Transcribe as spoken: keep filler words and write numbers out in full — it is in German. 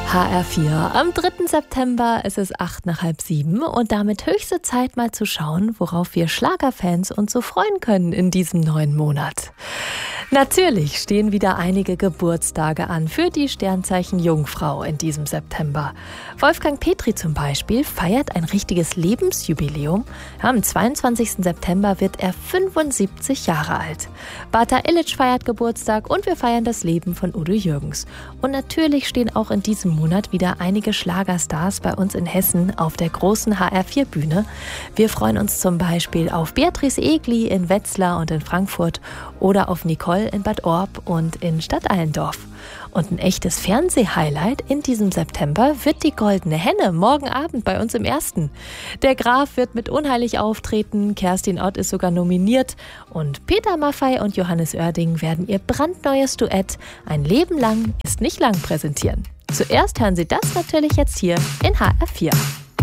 H R vier. Am dritten September ist es acht nach halb sieben und damit höchste Zeit, mal zu schauen, worauf wir Schlagerfans uns so freuen können in diesem neuen Monat. Natürlich stehen wieder einige Geburtstage an für die Sternzeichen Jungfrau in diesem September. Wolfgang Petri zum Beispiel feiert ein richtiges Lebensjubiläum. Am zweiundzwanzigsten September wird er fünfundsiebzig Jahre alt. Bata Illich feiert Geburtstag und wir feiern das Leben von Udo Jürgens. Und natürlich stehen auch in diesem Monat wieder einige Schlagerstars bei uns in Hessen auf der großen H R vier Bühne. Wir freuen uns zum Beispiel auf Beatrice Egli in Wetzlar und in Frankfurt oder auf Nicole in Bad Orb und in Stadtallendorf. Und ein echtes Fernseh-Highlight in diesem September wird die Goldene Henne morgen Abend bei uns im Ersten. Der Graf wird mit Unheilig auftreten, Kerstin Ott ist sogar nominiert und Peter Maffay und Johannes Oerding werden ihr brandneues Duett Ein Leben lang ist nicht lang präsentieren. Zuerst hören Sie das natürlich jetzt hier in H R vier.